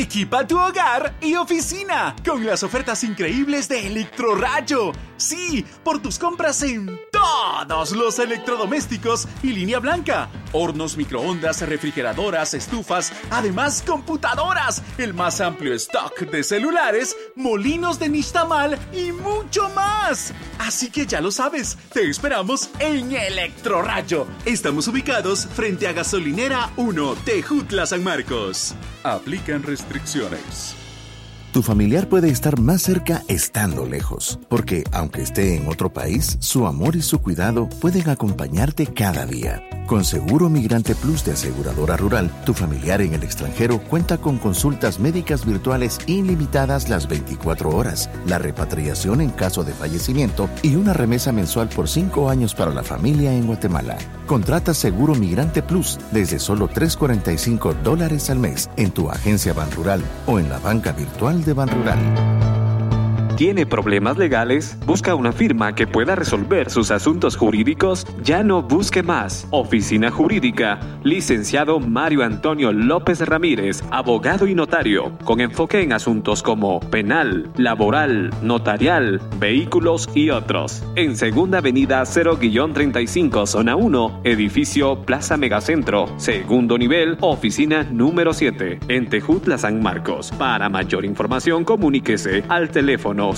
Equipa tu hogar y oficina con las ofertas increíbles de Electrorrayo. Sí, por tus compras en todos los electrodomésticos y línea blanca. Hornos, microondas, refrigeradoras, estufas, además computadoras, el más amplio stock de celulares, molinos de nixtamal y mucho más. Así que ya lo sabes, te esperamos en Electrorrayo. Estamos ubicados frente a Gasolinera 1, Tejutla, San Marcos. Aplican restricciones. Tu familiar puede estar más cerca estando lejos, porque aunque esté en otro país, su amor y su cuidado pueden acompañarte cada día. Con Seguro Migrante Plus de Aseguradora Rural, tu familiar en el extranjero cuenta con consultas médicas virtuales ilimitadas las 24 horas, la repatriación en caso de fallecimiento y una remesa mensual por 5 años para la familia en Guatemala. Contrata Seguro Migrante Plus desde solo $3.45 al mes en tu agencia Banrural o en la banca virtual de Banrural. ¿Tiene problemas legales? ¿Busca una firma que pueda resolver sus asuntos jurídicos? Ya no busque más. Oficina Jurídica, licenciado Mario Antonio López Ramírez, abogado y notario, con enfoque en asuntos como penal, laboral, notarial, vehículos y otros. En Segunda Avenida 0-35, Zona 1, edificio Plaza Megacentro, segundo nivel, oficina número 7, en Tejutla, San Marcos. Para mayor información, comuníquese al teléfono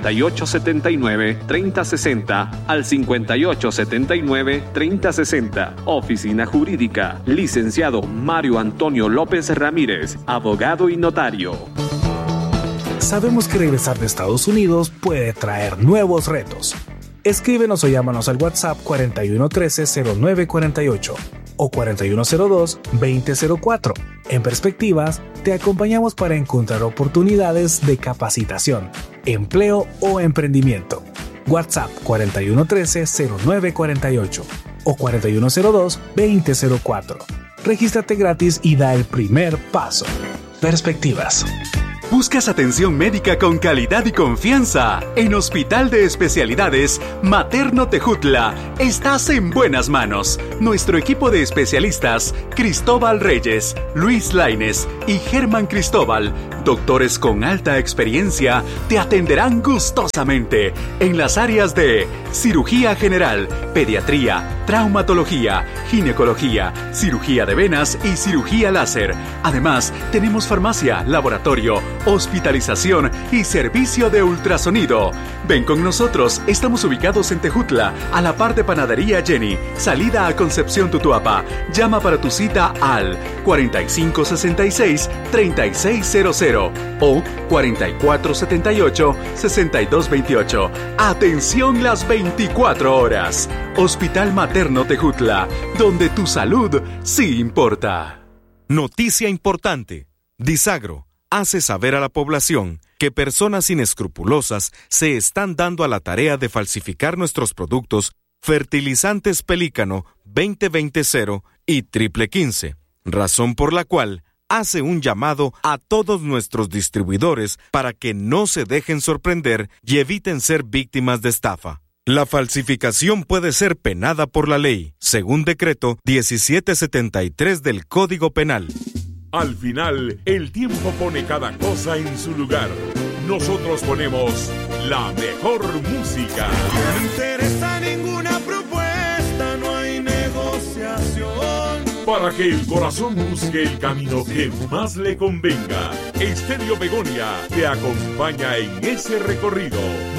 5879-3060 al 5879-3060. Oficina Jurídica, licenciado Mario Antonio López Ramírez, abogado y notario. Sabemos que regresar de Estados Unidos puede traer nuevos retos. Escríbenos o llámanos al WhatsApp 4113-0948 o 4102-2004. En Perspectivas, te acompañamos para encontrar oportunidades de capacitación, empleo o emprendimiento. WhatsApp 4113-0948 o 4102-2004. Regístrate gratis y da el primer paso. Perspectivas. ¿Buscas atención médica con calidad y confianza? En Hospital de Especialidades Materno Tejutla estás en buenas manos. Nuestro equipo de especialistas, Cristóbal Reyes, Luis Lainez y Germán Cristóbal, doctores con alta experiencia, te atenderán gustosamente en las áreas de cirugía general, pediatría, traumatología, ginecología, cirugía de venas y cirugía láser. Además, tenemos farmacia, laboratorio, hospitalización y servicio de ultrasonido. Ven con nosotros, estamos ubicados en Tejutla, a la par de Panadería Jenny, salida a Concepción Tutuapa. Llama para tu cita al 4566-3600 o 4478-6228. Atención las 24 horas. Hospital Materno Tejutla, donde tu salud sí importa. Noticia importante. Disagro hace saber a la población que personas inescrupulosas se están dando a la tarea de falsificar nuestros productos Fertilizantes Pelícano 2020 y Triple 15, razón por la cual hace un llamado a todos nuestros distribuidores para que no se dejen sorprender y eviten ser víctimas de estafa. La falsificación puede ser penada por la ley, según decreto 1773 del Código Penal. Al final, el tiempo pone cada cosa en su lugar. Nosotros ponemos la mejor música. No me interesa ninguna propuesta, no hay negociación. Para que el corazón busque el camino que más le convenga, Estéreo Begonia te acompaña en ese recorrido.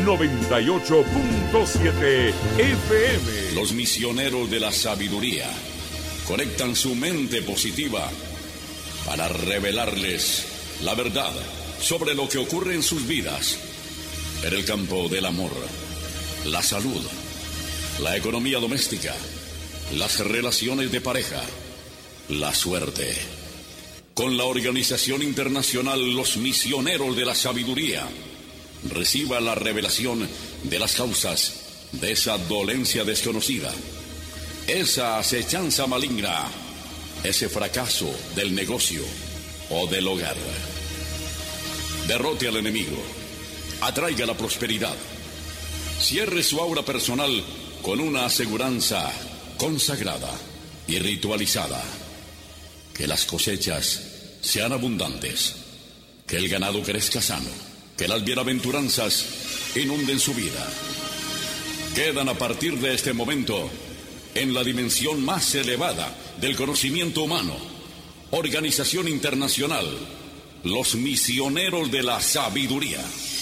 98.7 FM. Los misioneros de la sabiduría conectan su mente positiva para revelarles la verdad sobre lo que ocurre en sus vidas en el campo del amor, la salud, la economía doméstica, las relaciones de pareja, la suerte. Con la organización internacional Los Misioneros de la Sabiduría, reciba la revelación de las causas de esa dolencia desconocida, esa acechanza maligna, ese fracaso del negocio o del hogar. Derrote al enemigo, atraiga la prosperidad, cierre su aura personal con una aseguranza consagrada y ritualizada. Que las cosechas sean abundantes que el ganado crezca sano, que las bienaventuranzas inunden su vida. Quedan a partir de este momento en la dimensión más elevada del conocimiento humano. Organización Internacional, los misioneros de la sabiduría.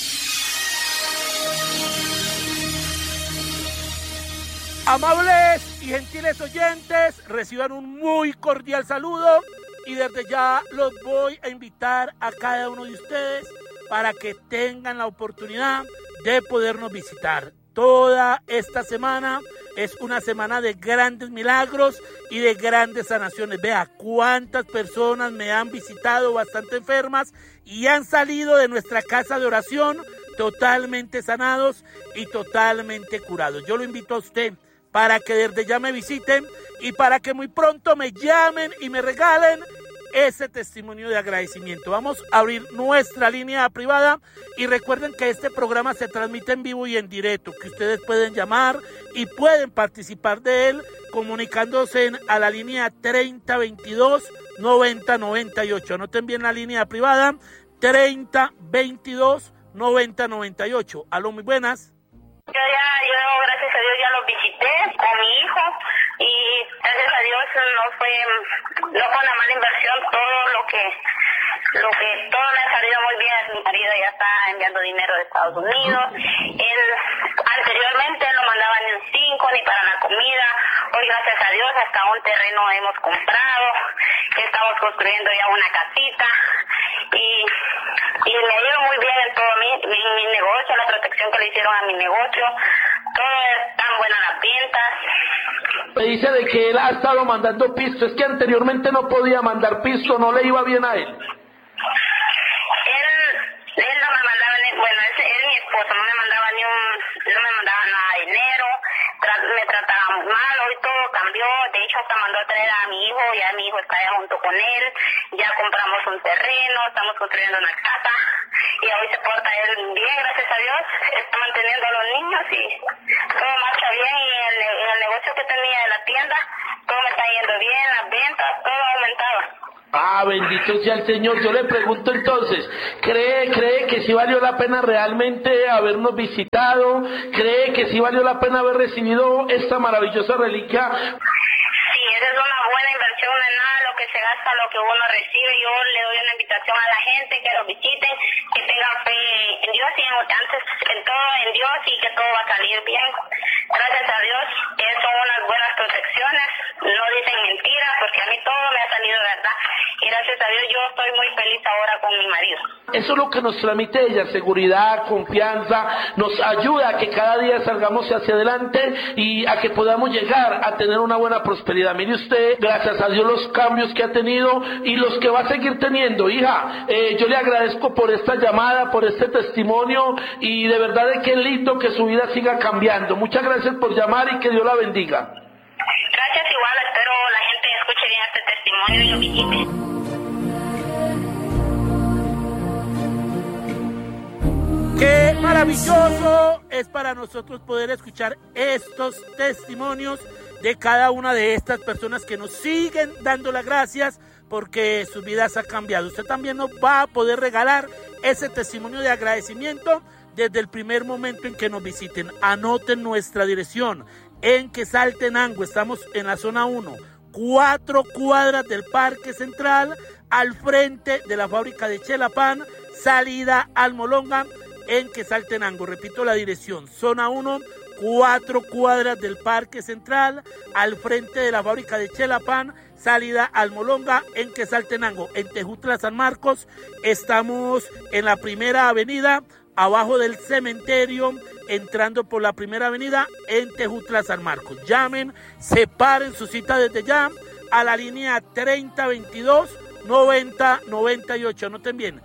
Amables y gentiles oyentes, reciban un muy cordial saludo y desde ya los voy a invitar a cada uno de ustedes para que tengan la oportunidad de podernos visitar. Toda esta semana es una semana de grandes milagros y de grandes sanaciones. Vea cuántas personas me han visitado bastante enfermas y han salido de nuestra casa de oración totalmente sanados y totalmente curados. Yo lo invito a usted para que desde ya me visiten y para que muy pronto me llamen y me regalen ese testimonio de agradecimiento. Vamos a abrir nuestra línea privada y recuerden que este programa se transmite en vivo y en directo, que ustedes pueden llamar y pueden participar de él comunicándose a la línea 3022-9098. Anoten bien la línea privada 3022-9098. Aló, muy buenas. Yo gracias a Dios ya los visité con mi hijo y gracias a Dios no fue una mala inversión, todo me ha salido muy bien. Mi marido ya está enviando dinero de Estados Unidos. Él anteriormente no mandaba ni un 5 ni para la comida. Hoy gracias a Dios hasta un terreno hemos comprado, estamos construyendo ya una casita y me ha ido muy bien en todo mi negocio, la protección que le hicieron a mi negocio, todo es tan buena las ventas. Me dice de que él ha estado mandando pisto, es que anteriormente no podía mandar pisto, no le iba bien a él. Él no me mandaba, él mi esposo, no me mandaba nada de dinero, me trataba mal, hoy todo cambió, de hecho hasta mandó a traer a mi hijo, ya mi hijo está allá junto con él, ya compramos un terreno, estamos construyendo una casa y hoy se porta él bien, gracias a Dios, está manteniendo a los niños y todo marcha bien y el negocio que tenía de la tienda, todo me está yendo bien, las ventas, todo ha aumentado. Ah, bendito sea el Señor. Yo le pregunto entonces, ¿cree que sí valió la pena realmente habernos visitado? ¿Cree que sí valió la pena haber recibido esta maravillosa reliquia? Sí, esa es una buena inversión, de nada lo que se gasta, lo que uno recibe. Yo le doy una invitación a la gente que lo visiten, que tengan fe en Dios y en Dios y que todo va a salir bien. Gracias a Dios, son unas buenas protecciones, no dicen mentiras, porque a mí todo me ha salido verdad. Y gracias a Dios yo estoy muy feliz ahora con mi marido. Eso es lo que nos transmite ella, seguridad, confianza, nos ayuda a que cada día salgamos hacia adelante y a que podamos llegar a tener una buena prosperidad. Mire usted, gracias a Dios los cambios que ha tenido y los que va a seguir teniendo. Hija, yo le agradezco por esta llamada, por este testimonio y de verdad de que es lindo que su vida siga cambiando. Muchas gracias por llamar y que Dios la bendiga. Gracias, igual, espero la gente escuche bien este testimonio y lo visite. Qué maravilloso es para nosotros poder escuchar estos testimonios de cada una de estas personas que nos siguen dando las gracias porque sus vidas han cambiado. Usted también nos va a poder regalar ese testimonio de agradecimiento desde el primer momento en que nos visiten. Anoten nuestra dirección en Quetzaltenango, estamos en la zona 1, 4 cuadras del Parque Central, al frente de la fábrica de Chelapán, salida Almolonga, en Quetzaltenango. Repito la dirección, zona 1, 4 cuadras del Parque Central, al frente de la fábrica de Chelapán, salida Almolonga, en Quetzaltenango. En Tejutla, San Marcos, estamos en la primera avenida, abajo del cementerio, entrando por la primera avenida en Tejutla, San Marcos. Llamen, separen su cita desde ya a la línea 3022-9098. Anoten bien,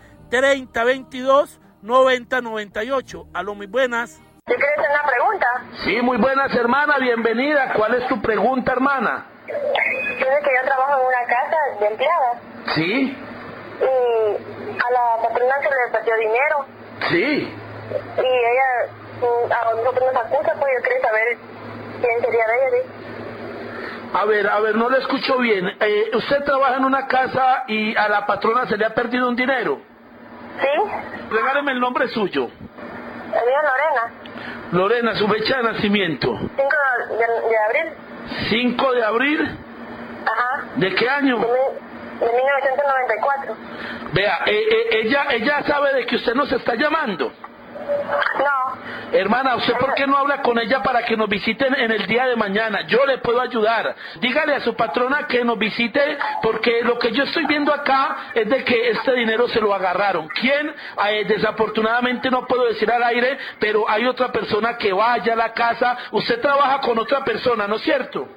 3022-9098. Aló, muy buenas. ¿Te quieres hacer una pregunta? Sí, muy buenas, hermana, bienvenida. ¿Cuál es tu pregunta, hermana? Fíjate que yo trabajo en una casa de empleadas. Sí. Y a la patrona se le perdió dinero. Sí. Y ella a nosotros nos acusa, pues yo quería saber quién sería de ella, ¿sí? A ver, no le escucho bien. ¿Usted trabaja en una casa y a la patrona se le ha perdido un dinero? Sí. Regáleme el nombre suyo. El mío es Lorena. Lorena, su fecha de nacimiento. 5 de abril. 5 de abril. Ajá. ¿De qué año? De 1994. Vea, ella sabe de que usted nos está llamando. No. Hermana, ¿usted por qué no habla con ella para que nos visiten en el día de mañana? Yo le puedo ayudar. Dígale a su patrona que nos visite, porque lo que yo estoy viendo acá es de que este dinero se lo agarraron. ¿Quién? Desafortunadamente no puedo decir al aire, pero hay otra persona que vaya a la casa. Usted trabaja con otra persona, ¿no es cierto?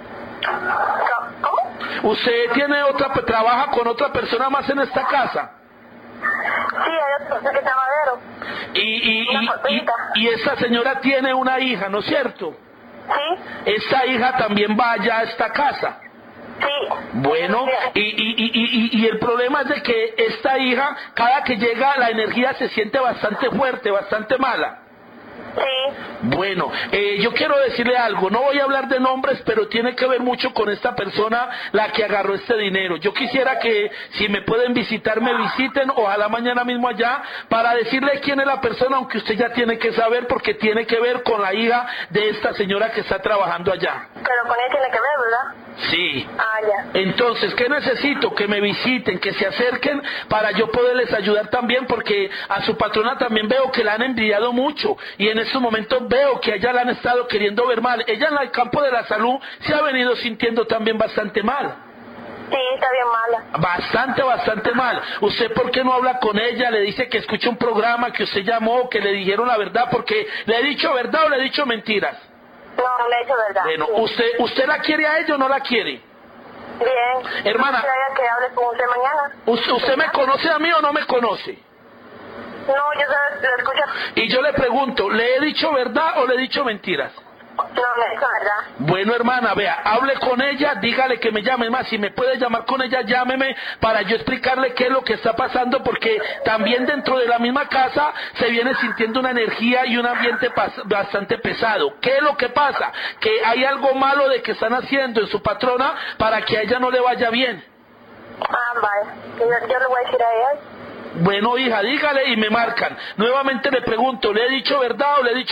¿Cómo? ¿Usted trabaja con otra persona más en esta casa? Sí, hay otro que se llama Vero. Y esa señora tiene una hija, ¿no es cierto? Sí. Esa hija también va allá a esta casa. Sí. Bueno, y el problema es de que esta hija, cada que llega la energía se siente bastante fuerte, bastante mala. Sí. Bueno, yo quiero decirle algo, no voy a hablar de nombres, pero tiene que ver mucho con esta persona, la que agarró este dinero. Yo quisiera que, si me pueden visitar, me visiten, ojalá mañana mismo allá, para decirle quién es la persona, aunque usted ya tiene que saber, porque tiene que ver con la hija de esta señora que está trabajando allá. Pero con ella tiene que ver, ¿verdad? Sí. Ah, ya. Entonces, ¿qué necesito? Que me visiten, que se acerquen para yo poderles ayudar también, porque a su patrona también veo que la han envidiado mucho y en estos momentos veo que a ella la han estado queriendo ver mal. Ella en el campo de la salud se ha venido sintiendo también bastante mal. Sí, está bien mala. Bastante mal. ¿Usted por qué no habla con ella? Le dice que escucha un programa, que usted llamó, que le dijeron la verdad, porque ¿le he dicho verdad o le he dicho mentiras? No, le he dicho verdad. Bueno, sí. ¿usted la quiere a ella o no la quiere? Bien. Hermana, que hable con usted mañana. ¿Usted me conoce a mí o no me conoce? No, yo lo escucho. Y yo le pregunto, ¿le he dicho verdad o le he dicho mentiras? No, me dijo verdad. Bueno, hermana, vea, hable con ella, dígale que me llame más. Si me puede llamar con ella, llámeme para yo explicarle qué es lo que está pasando, porque también dentro de la misma casa se viene sintiendo una energía y un ambiente bastante pesado. ¿Qué es lo que pasa? Que hay algo malo de que están haciendo en su patrona para que a ella no le vaya bien. Ah, vale. Yo le voy a decir a ella. Bueno, hija, dígale y me marcan. Nuevamente le pregunto, ¿le he dicho verdad o le he dicho